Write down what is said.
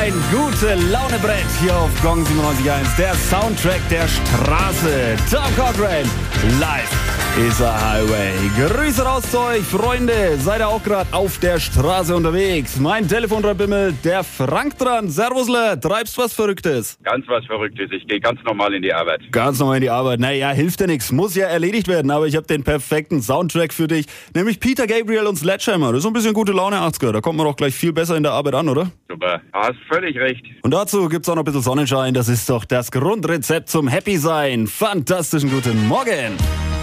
ein Gute-Laune-Brett hier auf Gong 97.1. Der Soundtrack der Straße. Tom Cochrane, live is a Highway. Grüße raus zu euch, Freunde. Seid ihr auch gerade auf der Straße unterwegs? Mein Telefon bimmelt, der Frank dran. Servusle, treibst was Verrücktes? Ganz was Verrücktes. Ich gehe ganz normal in die Arbeit. Ganz normal in die Arbeit. Naja, hilft ja nichts. Muss ja erledigt werden. Aber ich habe den perfekten Soundtrack für dich. Nämlich Peter Gabriel und Sledgehammer. Das ist so ein bisschen gute Laune 80er. Da kommt man doch gleich viel besser in der Arbeit an, oder? Super. Hast völlig recht. Und dazu gibt's auch noch ein bisschen Sonnenschein. Das ist doch das Grundrezept zum Happy Sein. Fantastischen guten Morgen.